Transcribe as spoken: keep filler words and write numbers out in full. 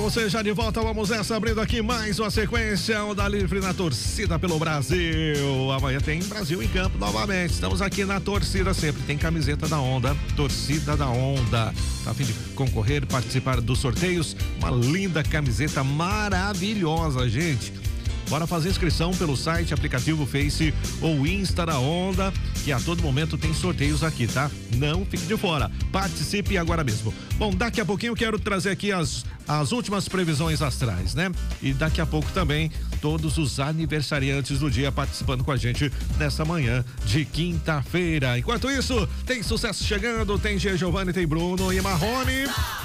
você já de volta, vamos nessa, abrindo aqui mais uma sequência da Livre na torcida pelo Brasil. Amanhã tem Brasil em campo novamente, estamos aqui na torcida sempre, tem camiseta da Onda, torcida da Onda, tá a fim de concorrer, participar dos sorteios, uma linda camiseta maravilhosa, gente. Bora fazer inscrição pelo site, aplicativo Face ou Insta da Onda, que a todo momento tem sorteios aqui, tá? Não fique de fora, participe agora mesmo. Bom, daqui a pouquinho eu quero trazer aqui as, as últimas previsões astrais, né? E daqui a pouco também todos os aniversariantes do dia participando com a gente nessa manhã de quinta-feira. Enquanto isso, tem sucesso chegando, tem G. Giovanni, tem Bruno e Marrone.